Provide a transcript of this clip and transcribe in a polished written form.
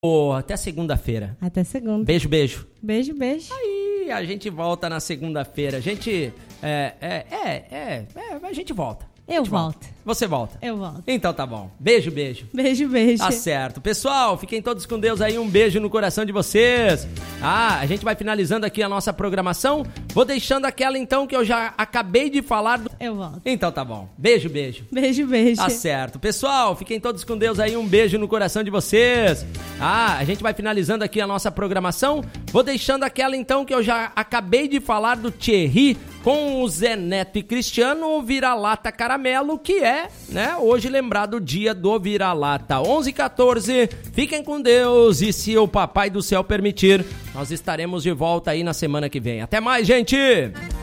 Até segunda-feira. Até segunda. Beijo, beijo. Beijo, beijo. Aí, a gente volta na segunda-feira. A gente... a gente volta. Eu volto. Você volta? Eu volto. Então tá bom. Beijo, beijo. Beijo, beijo. Tá certo. Pessoal, fiquem todos com Deus aí. Um beijo no coração de vocês. A gente vai finalizando aqui a nossa programação. Vou deixando aquela então que eu já acabei de falar. Eu volto. Então tá bom. Beijo, beijo. Beijo, beijo. Tá certo. Pessoal, fiquem todos com Deus aí. Um beijo no coração de vocês. A gente vai finalizando aqui a nossa programação. Vou deixando aquela então que eu já acabei de falar do Thierry com o Zé Neto e Cristiano, o Vira-Lata Caramelo, que é, né, hoje lembrado o dia do Vira-Lata. 11h14, fiquem com Deus e se o Papai do Céu permitir, nós estaremos de volta aí na semana que vem. Até mais, gente!